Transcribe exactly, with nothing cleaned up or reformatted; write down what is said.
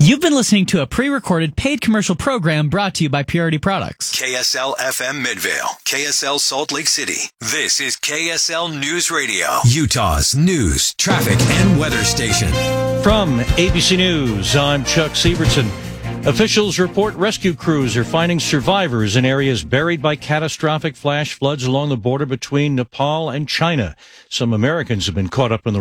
You've been listening to a pre-recorded paid commercial program brought to you by Purity Products. K S L F M Midvale, K S L Salt Lake City. This is K S L News Radio, Utah's news, traffic, and weather station. From A B C News, I'm Chuck Sievertson. Officials report rescue crews are finding survivors in areas buried by catastrophic flash floods along the border between Nepal and China. Some Americans have been caught up in the